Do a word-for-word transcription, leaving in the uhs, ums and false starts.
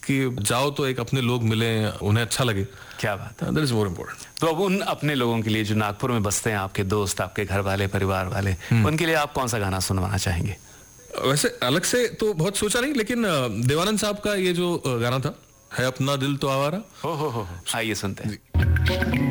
कि जाओ तो एक अपने लोग मिले, उन्हें अच्छा लगे। क्या बात है, दैट इज मोर इम्पोर्टेंट। तो अब उन अपने लोगों के लिए जो नागपुर में बसते हैं, आपके दोस्त, आपके घर वाले, परिवार वाले, उनके लिए आप कौन सा गाना सुनवाना चाहेंगे? वैसे अलग से तो बहुत सोचा नहीं, लेकिन देवानंद साहब का ये जो गाना था, है अपना दिल तो आवारा, हो हो हो आइए सुनते हैं।